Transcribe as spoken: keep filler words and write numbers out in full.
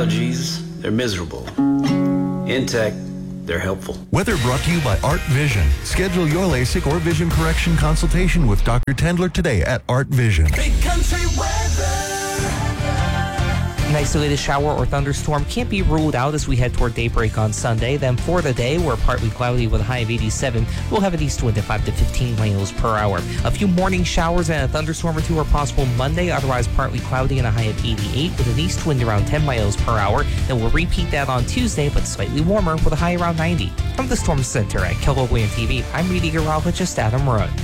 allergies, they're miserable. In tech, they're helpful. Weather brought to you by Art Vision. Schedule your LASIK or vision correction consultation with Doctor Tendler today at Art Vision. Big country weather. An isolated shower or thunderstorm can't be ruled out as we head toward daybreak on Sunday. Then for the day, we're partly cloudy with a high of eighty-seven. We'll have an east wind at five to fifteen miles per hour. A few morning showers and a thunderstorm or two are possible Monday, otherwise partly cloudy and a high of eighty-eight with an east wind around ten miles per hour. Then we'll repeat that on Tuesday, but slightly warmer with a high around ninety. From the Storm Center at KELOGLAM T V, I'm meteorologist Adam Root.